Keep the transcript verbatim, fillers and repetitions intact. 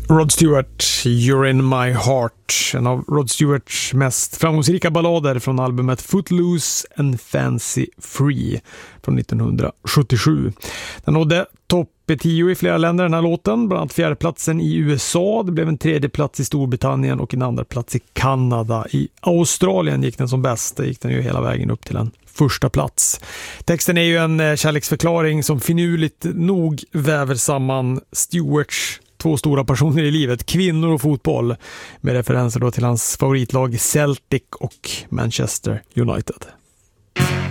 Rod Stewart, You're in my heart, en av Rod Stewarts mest framgångsrika ballader från albumet Footloose and Fancy Free från nittonhundrasjuttiosju. Den nådde topp tio i flera länder, den här låten, bland annat fjärdeplatsen i U S A, det blev en tredje plats i Storbritannien och en andra plats i Kanada. I Australien gick den som bäst, det gick den ju hela vägen upp till en första plats. Texten är ju en kärleksförklaring som finurligt nog väver samman Stewarts två stora personer i livet, kvinnor och fotboll, med referenser då till hans favoritlag Celtic och Manchester United.